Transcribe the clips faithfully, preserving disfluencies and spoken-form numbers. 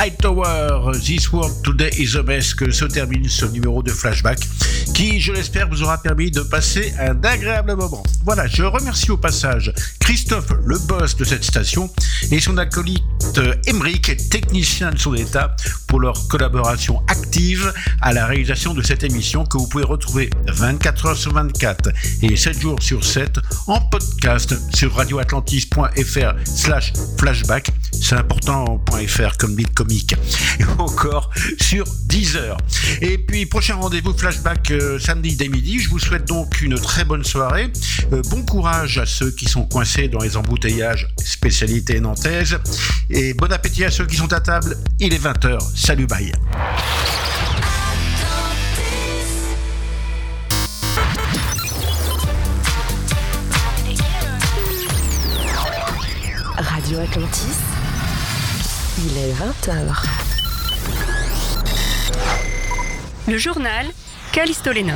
Hightower, This World Today is the Best, que se termine ce numéro de Flashback qui, je l'espère, vous aura permis de passer un agréable moment. Voilà, je remercie au passage Christophe, le boss de cette station, et son acolyte Émeric, technicien de son état, pour leur collaboration active à la réalisation de cette émission que vous pouvez retrouver vingt-quatre heures sur vingt-quatre et sept jours sur sept en podcast sur radioatlantis.fr slash flashback. C'est important, .fr comme dit le comique. Et encore sur Deezer. Et puis, prochain rendez-vous Flashback euh, samedi dès midi. Je vous souhaite donc une très bonne soirée. Euh, bon courage à ceux qui sont coincés dans les embouteillages, spécialité nantaise. Et bon appétit à ceux qui sont à table. Il est vingt heures. Salut, bye. Radio Atlantis, il est vingt heures. Le journal Callisto Lenov.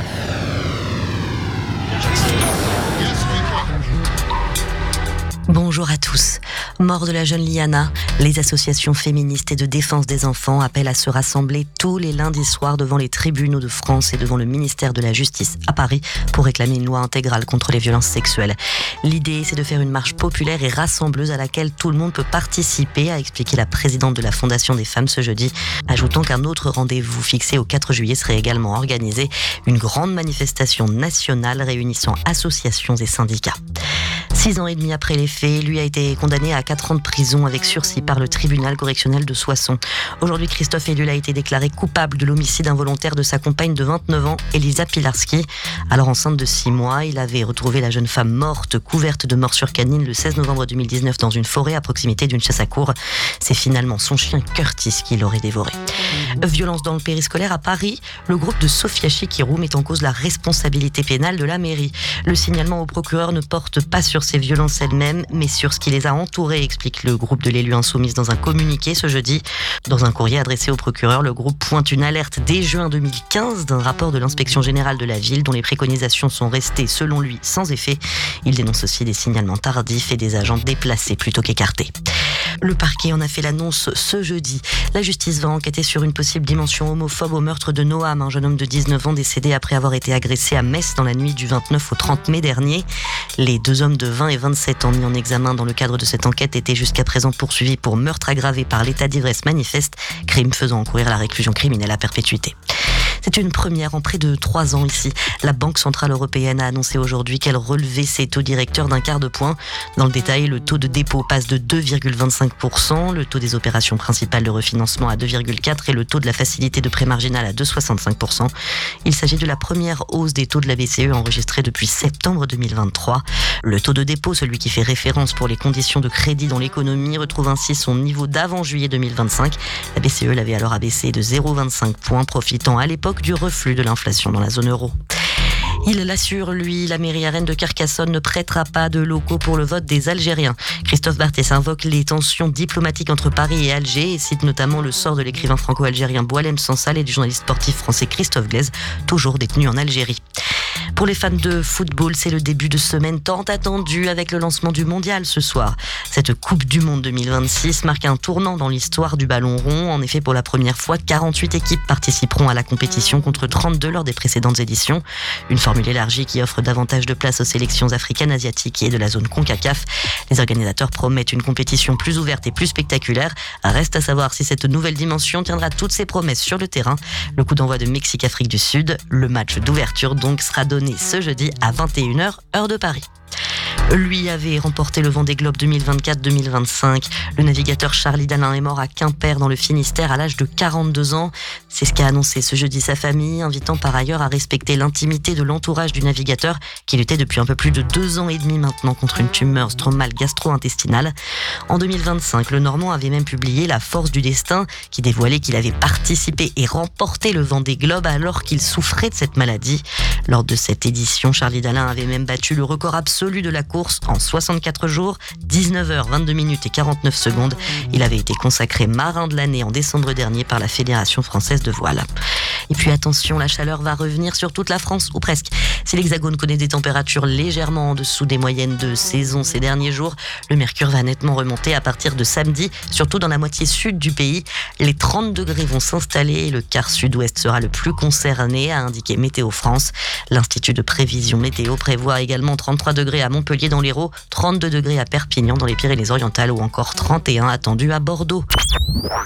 Bonjour à tous. Mort de la jeune Liana, les associations féministes et de défense des enfants appellent à se rassembler tous les lundis soirs devant les tribunaux de France et devant le ministère de la Justice à Paris pour réclamer une loi intégrale contre les violences sexuelles. L'idée, c'est de faire une marche populaire et rassembleuse à laquelle tout le monde peut participer, a expliqué la présidente de la Fondation des femmes ce jeudi, ajoutant qu'un autre rendez-vous fixé au quatre juillet serait également organisé, une grande manifestation nationale réunissant associations et syndicats. Six ans et demi après les faits, lui a été condamné à quatre ans de prison avec sursis par le tribunal correctionnel de Soissons. Aujourd'hui, Christophe Ellul a été déclaré coupable de l'homicide involontaire de sa compagne de vingt-neuf ans, Elisa Pilarski. Alors enceinte de six mois, il avait retrouvé la jeune femme morte, couverte de morsures canines le seize novembre deux mille dix-neuf dans une forêt à proximité d'une chasse à courre. C'est finalement son chien Curtis qui l'aurait dévoré. Violence dans le périscolaire à Paris, le groupe de Sophia Chikirou met en cause la responsabilité pénale de la mairie. Le signalement au procureur ne porte pas sur ces violences elles-mêmes, mais sur ce qui les a entourées, explique le groupe de l'élu insoumise dans un communiqué ce jeudi. Dans un courrier adressé au procureur, le groupe pointe une alerte dès juin deux mille quinze d'un rapport de l'inspection générale de la ville dont les préconisations sont restées, selon lui, sans effet. Il dénonce aussi des signalements tardifs et des agents déplacés plutôt qu'écartés. Le parquet en a fait l'annonce ce jeudi. La justice va enquêter sur une possible dimension homophobe au meurtre de Noam, un jeune homme de dix-neuf ans décédé après avoir été agressé à Metz dans la nuit du vingt-neuf au trente mai dernier. Les deux hommes de vingt et vingt-sept ans mis en examen dans le cadre de cette enquête étaient jusqu'à présent poursuivis pour meurtre aggravé par l'état d'ivresse manifeste, crime faisant encourir la réclusion criminelle à perpétuité. C'est une première en près de trois ans ici. La Banque Centrale Européenne a annoncé aujourd'hui qu'elle relevait ses taux directeurs d'un quart de point. Dans le détail, le taux de dépôt passe de deux virgule vingt-cinq pour cent, le taux des opérations principales de refinancement à deux virgule quatre pour cent et le taux de la facilité de prêt marginal à deux virgule soixante-cinq pour cent. Il s'agit de la première hausse des taux de la B C E enregistrée depuis septembre deux mille vingt-trois. Le taux de dépôt, celui qui fait référence pour les conditions de crédit dans l'économie, retrouve ainsi son niveau d'avant juillet deux mille vingt-cinq. La B C E l'avait alors abaissé de zéro virgule vingt-cinq points, profitant à l'époque du reflux de l'inflation dans la zone euro. Il l'assure, lui, la mairie arène de Carcassonne ne prêtera pas de locaux pour le vote des Algériens. Christophe Barthès invoque les tensions diplomatiques entre Paris et Alger et cite notamment le sort de l'écrivain franco-algérien Boualem Sansal et du journaliste sportif français Christophe Glaise, toujours détenu en Algérie. Pour les fans de football, c'est le début de semaine tant attendu avec le lancement du mondial ce soir. Cette Coupe du Monde deux mille vingt-six marque un tournant dans l'histoire du ballon rond. En effet, pour la première fois, quarante-huit équipes participeront à la compétition contre trente-deux lors des précédentes éditions. Une formule élargie qui offre davantage de place aux sélections africaines, asiatiques et de la zone CONCACAF. Les organisateurs promettent une compétition plus ouverte et plus spectaculaire. Reste à savoir si cette nouvelle dimension tiendra toutes ses promesses sur le terrain. Le coup d'envoi de Mexique-Afrique du Sud, le match d'ouverture donc sera donné ce jeudi à vingt et une heures, heure de Paris. Lui avait remporté le Vendée Globe deux mille vingt-quatre deux mille vingt-cinq. Le navigateur Charlie Dalin est mort à Quimper dans le Finistère à l'âge de quarante-deux ans. C'est ce qu'a annoncé ce jeudi sa famille, invitant par ailleurs à respecter l'intimité de l'entourage du navigateur qui luttait depuis un peu plus de deux ans et demi maintenant contre une tumeur stromale gastro-intestinale. En deux mille vingt-cinq, le Normand avait même publié La Force du Destin qui dévoilait qu'il avait participé et remporté le Vendée Globe alors qu'il souffrait de cette maladie. Lors de cette édition, Charlie Dalin avait même battu le record absolu de la course en soixante-quatre jours, dix-neuf heures vingt-deux minutes et quarante-neuf secondes. Il avait été consacré marin de l'année en décembre dernier par la Fédération française de voile. Et puis attention, la chaleur va revenir sur toute la France, ou presque. Si l'Hexagone connaît des températures légèrement en dessous des moyennes de saison ces derniers jours, le mercure va nettement remonter à partir de samedi, surtout dans la moitié sud du pays. Les trente degrés vont s'installer et le quart sud-ouest sera le plus concerné, a indiqué Météo France. L'Institut de prévision météo prévoit également trente-trois degrés à Montpellier dans l'Hérault, trente-deux degrés à Perpignan dans les Pyrénées-Orientales ou encore trente et un attendus à Bordeaux.